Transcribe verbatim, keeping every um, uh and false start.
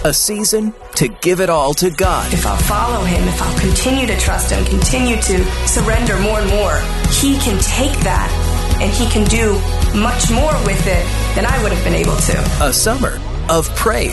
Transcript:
A season to give it all to God. If I'll follow him, if I'll continue to trust him, continue to surrender more and more, he can take that and he can do much more with it than I would have been able to. A summer of praise.